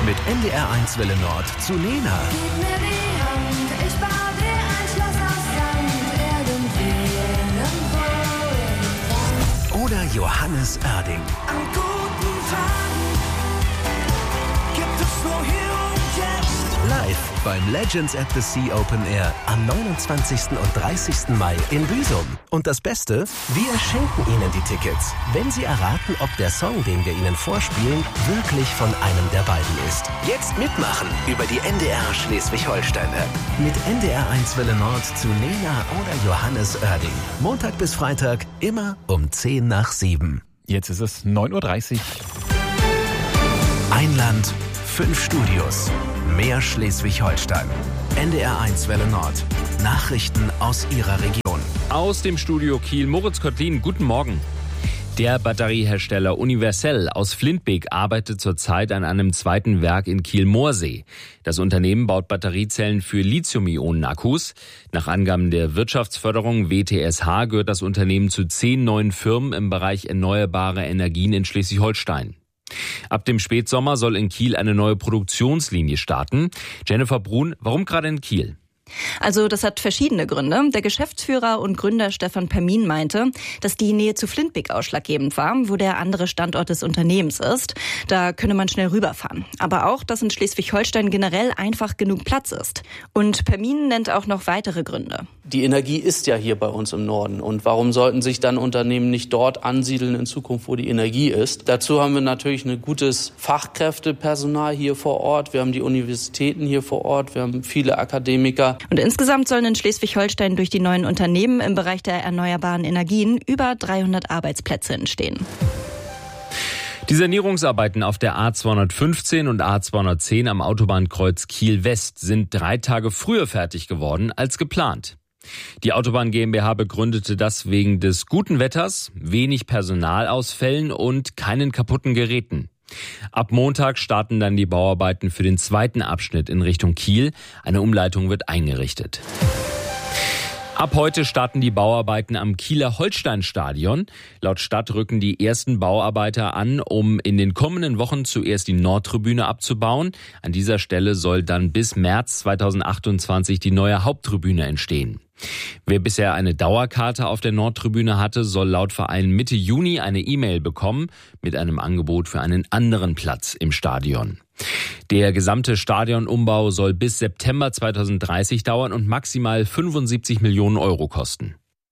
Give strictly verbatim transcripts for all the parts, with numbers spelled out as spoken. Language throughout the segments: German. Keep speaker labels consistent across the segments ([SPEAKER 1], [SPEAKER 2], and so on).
[SPEAKER 1] mit N D R eins Welle Nord zu Lena.
[SPEAKER 2] Gib mir die Hand, ich baue dir ein Schloss aus Sand, irgendwo, irgendwo.
[SPEAKER 1] Oder Johannes Oerding.
[SPEAKER 3] An guten Tagen gibt es nur hier und jetzt.
[SPEAKER 1] Live beim Legends at the Sea Open Air am neunundzwanzigsten und dreißigsten Mai in Büsum. Und das Beste, wir schenken Ihnen die Tickets, wenn Sie erraten, ob der Song, den wir Ihnen vorspielen, wirklich von einem der beiden ist. Jetzt mitmachen über die N D R Schleswig-Holstein-App. Mit N D R eins Welle Nord zu Lena oder Johannes Oerding. Montag bis Freitag, immer um zehn nach sieben.
[SPEAKER 4] Jetzt ist es neun Uhr dreißig.
[SPEAKER 1] Ein Land, fünf Studios. Mehr Schleswig-Holstein. N D R eins Welle Nord. Nachrichten aus Ihrer Region.
[SPEAKER 5] Aus dem Studio Kiel, Moritz Kottlin, guten Morgen. Der Batteriehersteller Universell aus Flintbek arbeitet zurzeit an einem zweiten Werk in Kiel-Moorsee. Das Unternehmen baut Batteriezellen für Lithium-Ionen-Akkus. Nach Angaben der Wirtschaftsförderung W T S H gehört das Unternehmen zu zehn neuen Firmen im Bereich erneuerbare Energien in Schleswig-Holstein. Ab dem Spätsommer soll in Kiel eine neue Produktionslinie starten. Jennifer Brun, warum gerade in Kiel?
[SPEAKER 6] Also das hat verschiedene Gründe. Der Geschäftsführer und Gründer Stefan Permin meinte, dass die Nähe zu Flintbek ausschlaggebend war, wo der andere Standort des Unternehmens ist. Da könne man schnell rüberfahren. Aber auch, dass in Schleswig-Holstein generell einfach genug Platz ist. Und Permin nennt auch noch weitere Gründe.
[SPEAKER 7] Die Energie ist ja hier bei uns im Norden. Und warum sollten sich dann Unternehmen nicht dort ansiedeln in Zukunft, wo die Energie ist? Dazu haben wir natürlich ein gutes Fachkräftepersonal hier vor Ort. Wir haben die Universitäten hier vor Ort. Wir haben viele Akademiker.
[SPEAKER 6] Und insgesamt sollen in Schleswig-Holstein durch die neuen Unternehmen im Bereich der erneuerbaren Energien über dreihundert Arbeitsplätze entstehen.
[SPEAKER 5] Die Sanierungsarbeiten auf der A zweihundertfünfzehn und A zweihundertzehn am Autobahnkreuz Kiel-West sind drei Tage früher fertig geworden als geplant. Die Autobahn GmbH begründete das wegen des guten Wetters, wenig Personalausfällen und keinen kaputten Geräten. Ab Montag starten dann die Bauarbeiten für den zweiten Abschnitt in Richtung Kiel. Eine Umleitung wird eingerichtet. Ab heute starten die Bauarbeiten am Kieler Holsteinstadion. Laut Stadt rücken die ersten Bauarbeiter an, um in den kommenden Wochen zuerst die Nordtribüne abzubauen. An dieser Stelle soll dann bis März zweitausendachtundzwanzig die neue Haupttribüne entstehen. Wer bisher eine Dauerkarte auf der Nordtribüne hatte, soll laut Verein Mitte Juni eine E-Mail bekommen mit einem Angebot für einen anderen Platz im Stadion. Der gesamte Stadionumbau soll bis September zweitausenddreißig dauern und maximal fünfundsiebzig Millionen Euro kosten.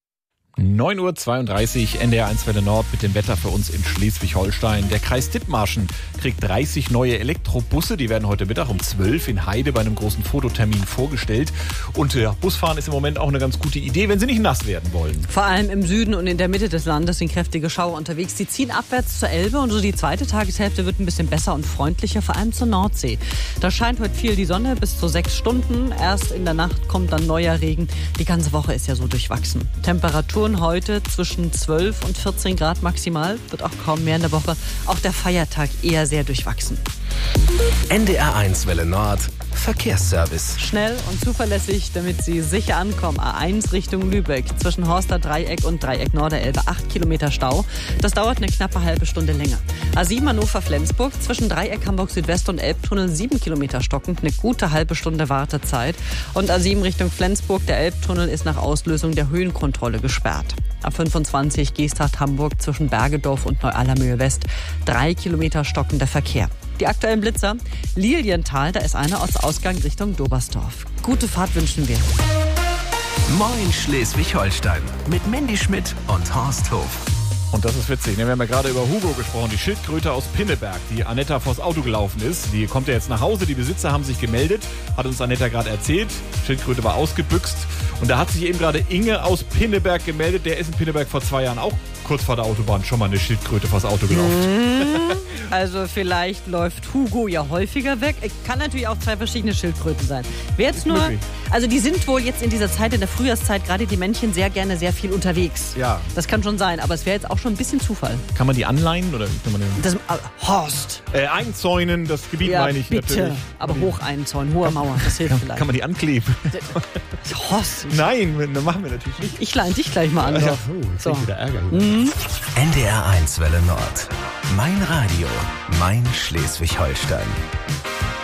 [SPEAKER 4] neun Uhr zweiunddreißig, N D R eins Welle Nord mit dem Wetter für uns in Schleswig-Holstein. Der Kreis Dithmarschen kriegt dreißig neue Elektrobusse. Die werden heute Mittag um zwölf in Heide bei einem großen Fototermin vorgestellt. Und ja, Busfahren ist im Moment auch eine ganz gute Idee, wenn Sie nicht nass werden wollen.
[SPEAKER 8] Vor allem im Süden und in der Mitte des Landes sind kräftige Schauer unterwegs. Die ziehen abwärts zur Elbe und so die zweite Tageshälfte wird ein bisschen besser und freundlicher, vor allem zur Nordsee. Da scheint heute viel die Sonne bis zu sechs Stunden. Erst in der Nacht kommt dann neuer Regen. Die ganze Woche ist ja so durchwachsen. Temperatur heute zwischen zwölf und vierzehn Grad maximal, wird auch kaum mehr in der Woche. Auch der Feiertag eher sehr durchwachsen.
[SPEAKER 1] N D R eins Welle Nord. Verkehrsservice.
[SPEAKER 8] Schnell und zuverlässig, damit Sie sicher ankommen. A eins Richtung Lübeck, zwischen Horster Dreieck und Dreieck Norderelbe, acht Kilometer Stau. Das dauert eine knappe halbe Stunde länger. A sieben Hannover-Flensburg, zwischen Dreieck Hamburg Südwest und Elbtunnel, sieben Kilometer stockend, eine gute halbe Stunde Wartezeit. Und A sieben Richtung Flensburg, der Elbtunnel ist nach Auslösung der Höhenkontrolle gesperrt. A fünfundzwanzig Geesthacht-Hamburg, zwischen Bergedorf und Neu-Allermühe West, drei Kilometer stockender Verkehr. Die aktuellen Blitzer, Lilienthal, da ist einer Ortsausgang Richtung Dobersdorf. Gute Fahrt wünschen wir.
[SPEAKER 1] Moin Schleswig-Holstein mit Mandy Schmidt und Horst Hof.
[SPEAKER 4] Und das ist witzig, wir haben ja gerade über Hugo gesprochen, die Schildkröte aus Pinneberg, die Anetta vors Auto gelaufen ist. Die kommt ja jetzt nach Hause, die Besitzer haben sich gemeldet, hat uns Anetta gerade erzählt. Schildkröte war ausgebüxt und da hat sich eben gerade Inge aus Pinneberg gemeldet. Der ist in Pinneberg vor zwei Jahren auch kurz vor der Autobahn schon mal eine Schildkröte vors Auto gelaufen.
[SPEAKER 8] Mmh, also vielleicht läuft Hugo ja häufiger weg. Kann natürlich auch zwei verschiedene Schildkröten sein. Wer jetzt nur, also die sind wohl jetzt in dieser Zeit, in der Frühjahrszeit, gerade die Männchen sehr gerne sehr viel unterwegs.
[SPEAKER 4] Ja.
[SPEAKER 8] Das kann schon sein, aber es wäre jetzt auch schon ein bisschen Zufall.
[SPEAKER 4] Kann man die anleihen? Oder kann man
[SPEAKER 8] das, äh, Horst!
[SPEAKER 4] Äh, einzäunen, das Gebiet
[SPEAKER 8] ja,
[SPEAKER 4] meine ich
[SPEAKER 8] bitte.
[SPEAKER 4] natürlich.
[SPEAKER 8] Aber hoch einzäunen, hohe Mauer, das hilft
[SPEAKER 4] kann,
[SPEAKER 8] vielleicht.
[SPEAKER 4] Kann man die ankleben?
[SPEAKER 8] Horst!
[SPEAKER 4] Nein, das machen wir natürlich nicht.
[SPEAKER 8] Ich leine dich gleich mal an.
[SPEAKER 4] Ja, oh, jetzt so. Wieder Ärger.
[SPEAKER 8] Mhm.
[SPEAKER 1] N D R eins Welle Nord. Mein Radio, mein Schleswig-Holstein.